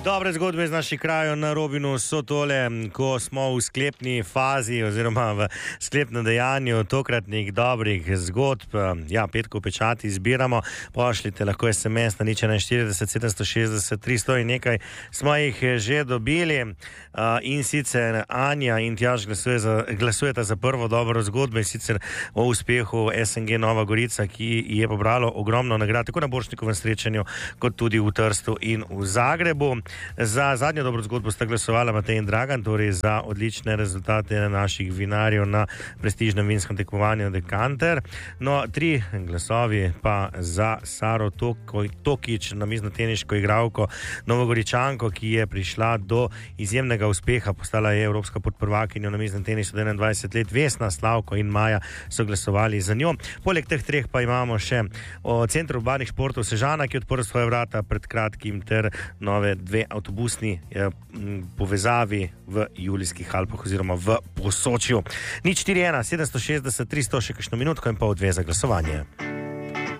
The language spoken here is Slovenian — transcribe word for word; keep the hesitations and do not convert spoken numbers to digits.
Dobre zgodbe iz naših krajev na Robinu so tole, ko smo v sklepni fazi oziroma v sklepnem dejanju tokratnih dobrih zgodb. Ja, petko pečati izbiramo, pošljite lahko es em es na nič enainštirideset sedemsto šestdeset tristo in nekaj smo jih že dobili. In sicer Anja in Tjaž glasuje za, glasujeta za prvo dobro zgodbo, in sicer o uspehu es en ge Nova Gorica, ki je pobralo ogromno nagrad, tako na Borštnikovem srečanju, kot tudi v Trstu in v Zagrebu. Za zadnjo dobro zgodbo sta glasovala Matej in Dragan, torej za odlične rezultate naših vinarjev na prestižnem vinskem tekmovanju Dekanter. No, tri glasovi pa za Saro Tokič, namiznoteniško igralko Novogoričanko, ki je prišla do izjemnega uspeha, postala je evropska podprvakinja v namiznem tenisu do enaindvajset let. Vesna, Slavko in Maja so glasovali za njo. Poleg teh treh pa imamo še o Centru urbanih športov Sežana, ki je odprl svoje vrata pred kratkim, ter nove dve avtobusni eh, povezavi v Julijskih Alpah oziroma v Posočju. nič štiri ena sedemsto šestdeset tristo, še kakšno minutko in pol dve za glasovanje.